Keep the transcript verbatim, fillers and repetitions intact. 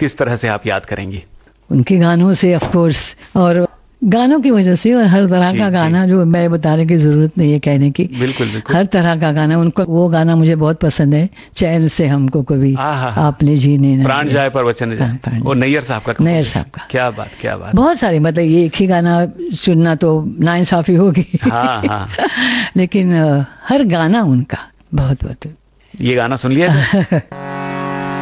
किस तरह से आप याद करेंगी? उनके गानों से ऑफ कोर्स, और गानों की वजह से, और हर तरह का गाना जो मैं बताने की जरूरत नहीं है कहने की। बिल्कुल बिल्कुल। हर तरह का गाना उनका, वो गाना मुझे बहुत पसंद है, चैन से हमको कभी आपने जीने न प्राण जाए पर वचन जाए, वो नैयर साहब का। नैयर साहब का। क्या बात, क्या बात। बहुत सारे, मतलब ये एक ही गाना सुनना तो नाइंसाफी होगी। हाँ हाँ। लेकिन हर गाना उनका बहुत बहुत। ये गाना सुन लिया।